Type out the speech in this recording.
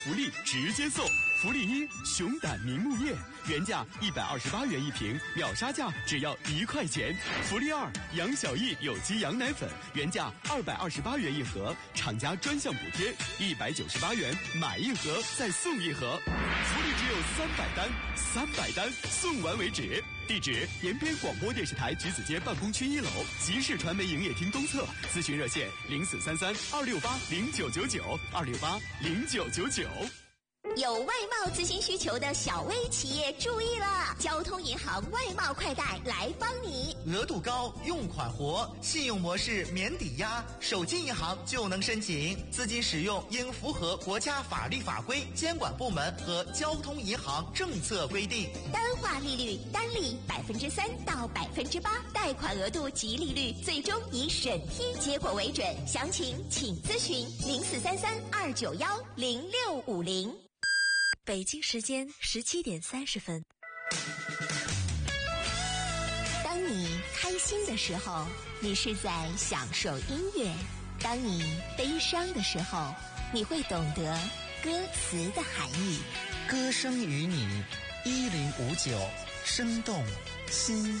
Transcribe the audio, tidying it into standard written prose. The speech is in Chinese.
福利直接送。福利一：熊胆明目叶，原价128元一瓶，秒杀价只要1块钱。福利二：杨小艺有机羊奶粉，原价228元一盒，厂家专项补贴198元，买一盒再送一盒。福利只有300单，300单送完为止。地址：延边广播电视台橘子街办公区1楼，集市传媒营业厅东侧。咨询热线：0433268268，2680999。 有外贸咨询需求的小微企业注意了，交通银行外贸快贷来帮你。 额度高，用款活，信用模式免抵押，手机银行就能申请。资金使用应符合国家法律法规、监管部门和交通银行政策规定。 单化利率单利3%到8%，贷款额度及利率最终以审批结果为准。详情请咨询043329105650。 北京时间17点30分。 当你开心的时候，你是在享受音乐；当你悲伤的时候，你会懂得歌词的含义。 歌声与你1059，生动心